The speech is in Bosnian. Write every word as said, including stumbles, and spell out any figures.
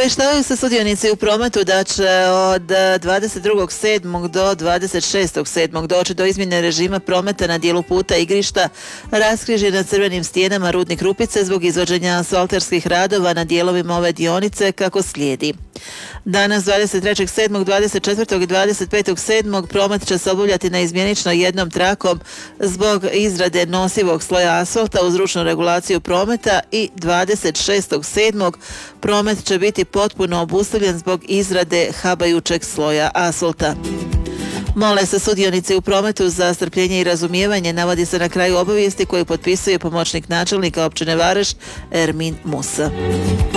Obavještavaju se sudionici u prometu da će od dvadeset drugog sedmog do dvadeset šestog sedmog doći do izmjene režima prometa na dijelu puta igrišta raskrižje na crvenim stijenama Rudnik Rupice zbog izvođenja asfalterskih radova na dijelovima ove dionice kako slijedi. Danas dvadeset trećeg sedmog, dvadeset četvrtog i dvadeset petog sedmog promet će se obavljati na izmjenično jednom trakom zbog izrade nosivog sloja asfalta uz ručnu regulaciju prometa i dvadeset šestog sedmog promet će biti potpuno obustavljen zbog izrade habajućeg sloja asfalta. Mole se sudionici u prometu za strpljenje i razumijevanje, navodi se na kraju obavijesti koju potpisuje pomoćnik načelnika općine Vareš Ermin Musa.